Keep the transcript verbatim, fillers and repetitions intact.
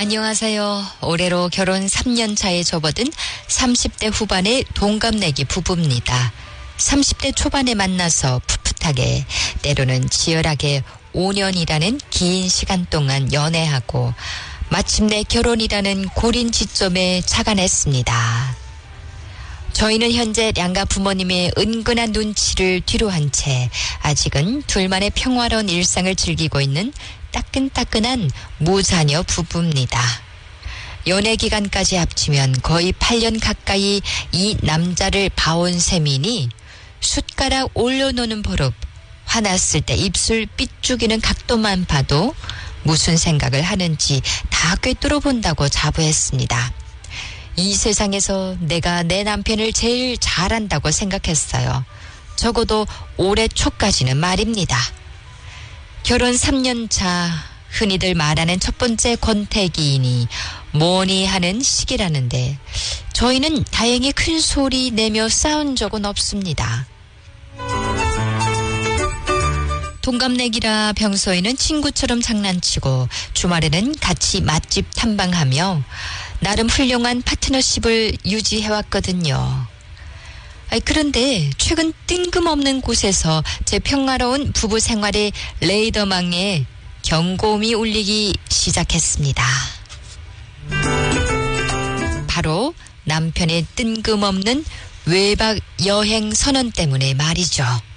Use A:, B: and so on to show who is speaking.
A: 안녕하세요. 올해로 결혼 삼 년 차에 접어든 삼십 대 후반의 동갑내기 부부입니다. 삼십 대 초반에 만나서 풋풋하게, 때로는 치열하게 오 년이라는 긴 시간 동안 연애하고 마침내 결혼이라는 고린 지점에 착안했습니다. 저희는 현재 양가 부모님의 은근한 눈치를 뒤로한 채 아직은 둘만의 평화로운 일상을 즐기고 있는 따끈따끈한 무자녀 부부입니다. 연애 기간까지 합치면 거의 팔 년 가까이 이 남자를 봐온 셈이니 숟가락 올려놓는 버릇, 화났을 때 입술 삐죽이는 각도만 봐도 무슨 생각을 하는지 다 꿰뚫어 본다고 자부했습니다. 이 세상에서 내가 내 남편을 제일 잘한다고 생각했어요. 적어도 올해 초까지는 말입니다. 결혼 삼 년 차, 흔히들 말하는 첫 번째 권태기이니 뭐니 하는 시기라는데 저희는 다행히 큰 소리 내며 싸운 적은 없습니다. 동갑내기라 평소에는 친구처럼 장난치고 주말에는 같이 맛집 탐방하며 나름 훌륭한 파트너십을 유지해왔거든요. 그런데 최근 뜬금없는 곳에서 제 평화로운 부부 생활의 레이더망에 경고음이 울리기 시작했습니다. 바로 남편의 뜬금없는 외박 여행 선언 때문에 말이죠.